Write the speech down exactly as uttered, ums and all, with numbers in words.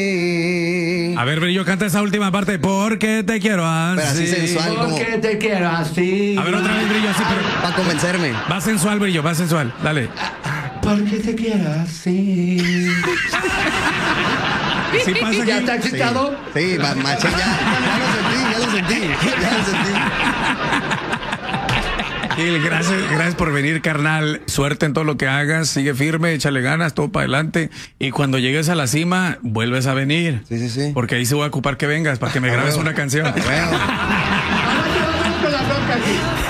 A ver, Brillo, canta esa última parte. Porque te quiero así. Pero así sensual, como... Porque te quiero así. A ver, otra vez, Brillo, así, pero... Para convencerme. Va sensual, Brillo, va sensual. Dale. Porque te quiero así. ¿Sí pasa ¿Ya aquí? está excitado? Sí, sí, ma- maché, ya, ya lo sentí, ya lo sentí, ya lo sentí. Gil, gracias, gracias por venir, carnal. Suerte en todo lo que hagas. Sigue firme, échale ganas, todo para adelante. Y cuando llegues a la cima, vuelves a venir. Sí, sí, sí. Porque ahí se voy a ocupar que vengas para que me grabes una canción. Bueno. Ahora te vamos con la bronca aquí.